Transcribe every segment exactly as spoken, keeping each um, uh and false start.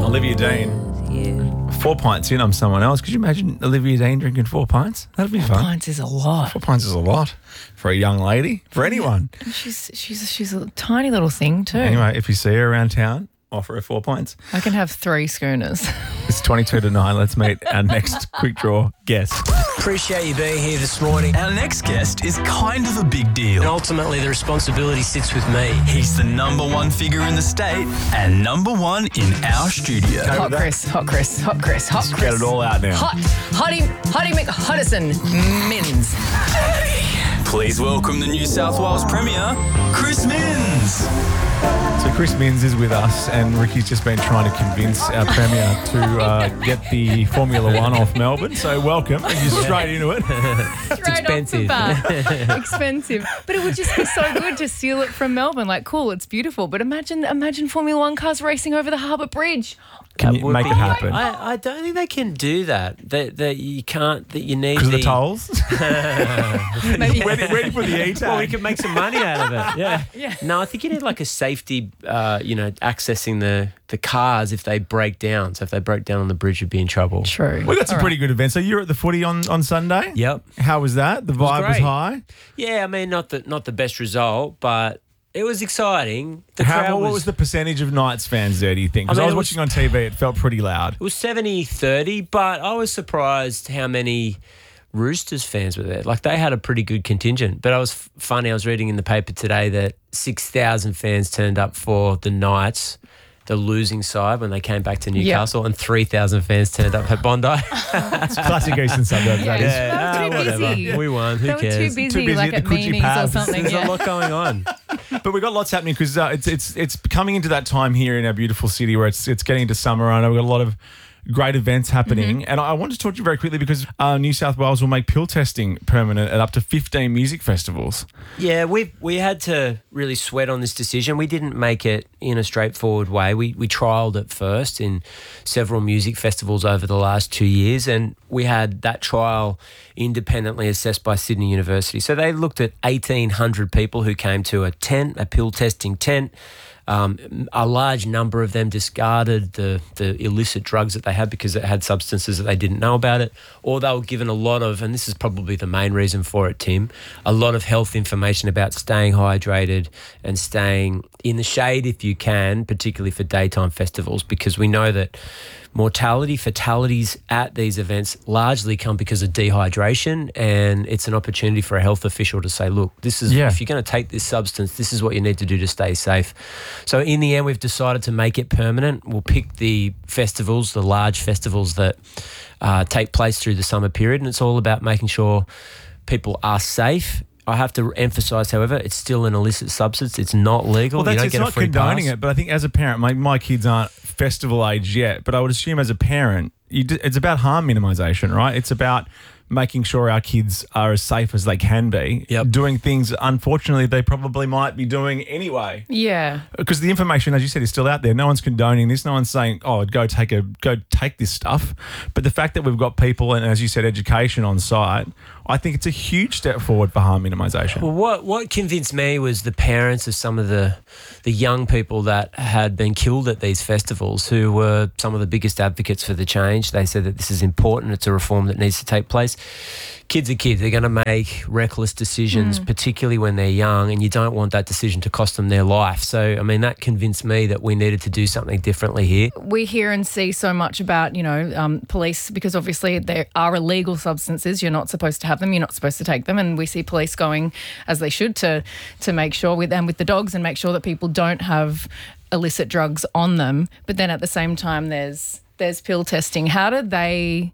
Olivia Dean. Yeah. Four pints in, I'm someone else. Could you imagine Olivia Dean drinking four pints? That'd be fun. Pints is a lot. Four pints is a lot for a young lady, for anyone. And she's she's she's a tiny little thing too. Anyway, if you see her around town, offer her four pints. I can have three schooners. It's twenty-two to nine. Let's meet our next quick draw guest. Appreciate you being here this morning. Our next guest is kind of a big deal. And ultimately, the responsibility sits with me. He's the number one figure in the state and number one in our studio. Hot Chris, hot Chris, hot Chris, hot Chris. Get it all out now. Hot, Hottie, Hottie McHuddison, Mins. Please welcome the New South Wales Premier, Chris Minns. So Chris Minns is with us, and Ricky's just been trying to convince our Premier to uh, get the Formula One off Melbourne. So welcome, and you're straight into it. Straight expensive. off the bat. Expensive. But it would just be so good to steal it from Melbourne. Like, cool, it's beautiful. But imagine imagine Formula One cars racing over the Harbour Bridge. Can That you would make be- it happen? I, I don't think they can do that. That that you can't. That you need Because of the the tolls? Maybe. where, do, where do you put the E-tag? Well, we can make some money out of it. Yeah. Yeah. No, I think you need like a safety, uh, you know, accessing the, the cars if they break down. So if they broke down on the bridge, you'd be in trouble. True. We got some All pretty right. good events. So you're at the footy on, on Sunday? Yep. How was that? The vibe was great. high? Yeah, I mean, not the not the best result, but it was exciting. The How, crowd what was, was, the percentage of Knights fans there, do you think? Because I, I mean, was it was- watching on T V, it felt pretty loud. it was seventy thirty, but I was surprised how many Roosters fans were there. Like, they had a pretty good contingent. But I was f- funny, I was reading in the paper today that six thousand fans turned up for the Knights, the losing side, when they came back to Newcastle, and three thousand fans turned up at Bondi. It's classic Eastern suburbs, that is. Yeah. They were too ah, whatever. busy. We won. Who They were cares? too busy, Too busy like at at the Coogee memes or pubs. something. There's Yeah. a lot going on. But we've got lots happening because uh, it's it's it's coming into that time here in our beautiful city where it's it's getting into summer. I know we've got a lot of great events happening. Mm-hmm. And I want to talk to you very quickly because uh, New South Wales will make pill testing permanent at up to fifteen music festivals. Yeah, we we had to really sweat on this decision. We didn't make it in a straightforward way. We we trialled it first in several music festivals over the last two years, and we had that trial independently assessed by Sydney University. So they looked at eighteen hundred people who came to a tent, a pill testing tent. Um, a large number of them discarded the, the illicit drugs that they had because it had substances that they didn't know about it, or they were given a lot of, and this is probably the main reason for it, Tim, a lot of health information about staying hydrated and staying in the shade if you can, particularly for daytime festivals, because we know that mortality, fatalities at these events largely come because of dehydration, and it's an opportunity for a health official to say, look, this is, Yeah. if you're going to take this substance, this is what you need to do to stay safe. So in the end, we've decided to make it permanent. We'll pick the festivals, the large festivals that uh, take place through the summer period, and it's all about making sure people are safe. I have to emphasise, however, it's still an illicit substance. It's not legal. Well, You that's don't it's get a not free condoning pass. it, but I think as a parent, my, my kids aren't festival age yet, but I would assume as a parent, you d- it's about harm minimisation, right? It's about making sure our kids are as safe as they can be, Yep. doing things, unfortunately, they probably might be doing anyway. Yeah. Because the information, as you said, is still out there. No one's condoning this. No one's saying, "Oh, go take a go take this stuff." But the fact that we've got people and, as you said, education on site, I think it's a huge step forward for harm minimisation. Well, what what convinced me was the parents of some of the the young people that had been killed at these festivals, who were some of the biggest advocates for the change. They said that this is important. It's a reform that needs to take place. Kids are kids. They're going to make reckless decisions, particularly when they're young, and you don't want that decision to cost them their life. So, I mean, that convinced me that we needed to do something differently here. We hear and see so much about, you know, um, police, because obviously there are illegal substances. You're not supposed to have them. You're not supposed to take them. And we see police going, as they should, to to make sure with them with the dogs and make sure that people don't have illicit drugs on them. But then at the same time, there's there's pill testing. How do they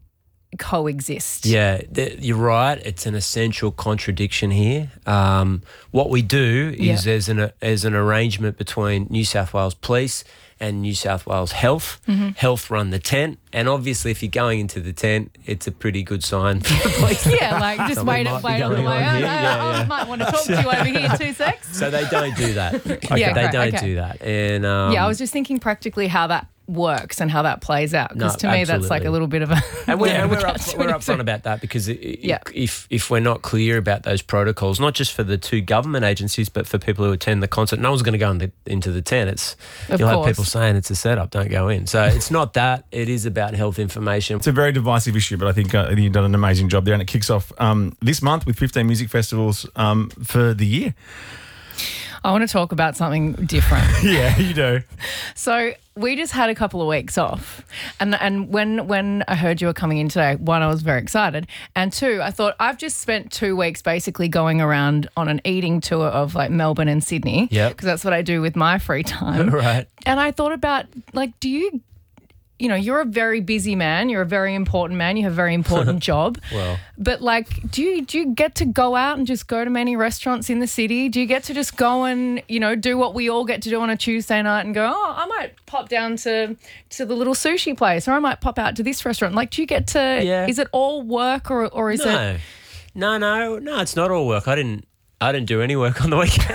coexist? Yeah, th- you're right. It's an essential contradiction here. Um, what we do is Yeah. there's an there's an arrangement between New South Wales Police and New South Wales Health. Mm-hmm. Health run the tent, and obviously, if you're going into the tent, it's a pretty good sign for the police. Yeah, like just Something wait, might be wait on the going way on out. here. I, Yeah, I yeah. might want to talk to you over here in two secs. So they don't do that. Yeah, they great, don't okay. do that. And um, Yeah, I was just thinking practically how that works and how that plays out. Because No, to me, that's like absolutely. a little bit of a And we're, and we're, up, catch we're twenty-two. upfront about that because it, Yeah. if if we're not clear about those protocols, not just for the two government agencies, but for people who attend the concert, no one's going to go in the, into the tent. It's Of you'll course. have people saying it's a setup, don't go in. So it's not that. It is about health information. It's a very divisive issue, but I think, uh, I think you've done an amazing job there, and it kicks off um, this month with fifteen music festivals um, for the year. I want to talk about something different. Yeah, you do. So we just had a couple of weeks off, and and when when I heard you were coming in today, one, I was very excited, and two, I thought I've just spent two weeks basically going around on an eating tour of like Melbourne and Sydney, Yep. because that's what I do with my free time, Right. And I thought about like, do you, you know, you're a very busy man, you're a very important man, you have a very important job, Well. but like, do you do you get to go out and just go to many restaurants in the city? Do you get to just go and, you know, do what we all get to do on a Tuesday night and go, oh, I might pop down to to the little sushi place, or I might pop out to this restaurant. Like, do you get to? Yeah. Is it all work, or or is it? No, no, no, no. It's not all work. I didn't. I didn't do any work on the weekend.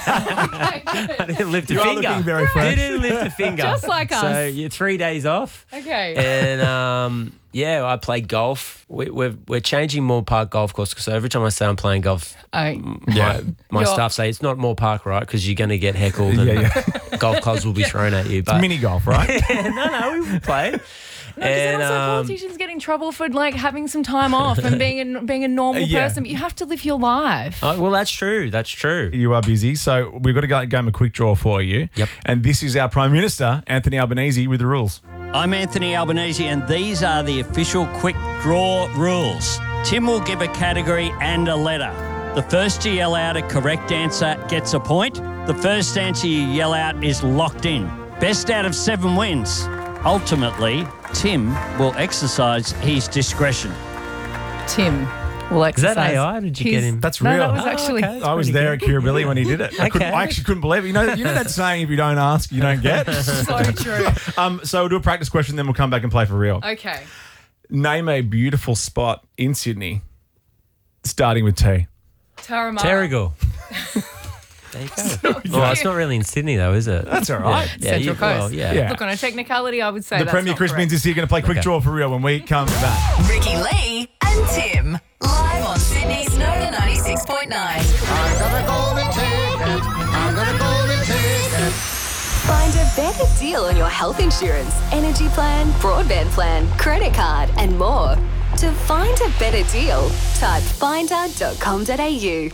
I didn't lift a You are finger. looking very fresh. Didn't lift a finger. Just like us. So you're three days off. Okay. And um, yeah, I played golf. We, we're we're changing Moore Park Golf Course because every time I say I'm playing golf, I, my my You're- staff say it's not Moore Park, right? Because you're going to get heckled and Yeah, golf clubs will be thrown at you. But Mini golf, right? no, no, we played. No, because then And, also um, politicians get in trouble for like having some time off and being a, being a normal Yeah. person. But you have to live your life. Oh, well, that's true. That's true. You are busy, so we've got to go game a quick draw for you. Yep. And this is our Prime Minister, Anthony Albanese, with the rules. I'm Anthony Albanese, and these are the official quick draw rules. Tim will give a category and a letter. The first to yell out a correct answer gets a point. The first answer you yell out is locked in. Best out of seven wins. Ultimately, Tim will exercise his discretion. Tim will Is that exercise. A I? Did you his- get him? That's No, real. that was Oh, actually. okay. I was pretty there at Kirribilli when he did it. I, couldn't, Okay. I actually couldn't believe it. You know, you know that saying, if you don't ask, you don't get? So true. um, so we'll do a practice question, then we'll come back and play for real. Okay. Name a beautiful spot in Sydney, starting with T. Taramara. Terrigal. There you go. Well, it's not really in Sydney, though, is it? That's all right. Yeah, Central you- well, Coast. yeah. Yeah. Look, on a technicality, I would say The that's Premier not Chris correct. Minns is here going to play quick Okay. draw for real when we come back. Ricky Lee and Tim. Live on Sydney's Nova ninety-six point nine. I got a golden ticket. I got a golden ticket. Find a better deal on your health insurance, energy plan, broadband plan, credit card, and more. To find a better deal, type finder dot com dot a u.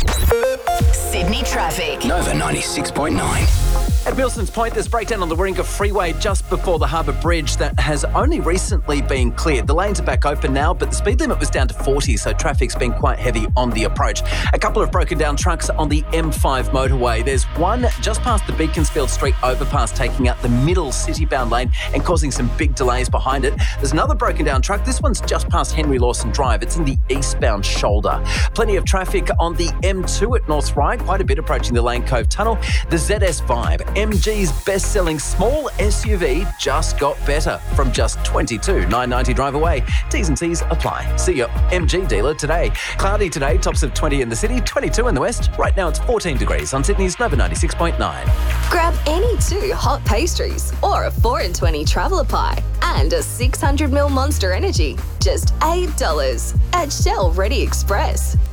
Sydney traffic. Nova ninety-six point nine. At Wilson's Point, there's breakdown on the Warringah Freeway just before the Harbour Bridge that has only recently been cleared. The lanes are back open now, but the speed limit was down to forty, so traffic's been quite heavy on the approach. A couple of broken down trucks on the M five motorway. There's one just past the Beaconsfield Street overpass taking out the middle city-bound lane and causing some big delays behind it. There's another broken down truck. This one's just past Henry Lawson Drive. It's in the eastbound shoulder. Plenty of traffic on the M two at North Ryde, quite a bit approaching the Lane Cove Tunnel. The Z S Vibe, M G's best-selling small S U V, just got better from just twenty-two thousand nine hundred ninety drive away. T's and C's apply. See your M G dealer today. Cloudy today, tops of twenty in the city, twenty-two in the west. Right now it's fourteen degrees on Sydney's Nova ninety-six point nine. Grab any two hot pastries or a four in twenty traveller pie and a six hundred milliliter Monster Energy. Just eight dollars at Shell Ready Express.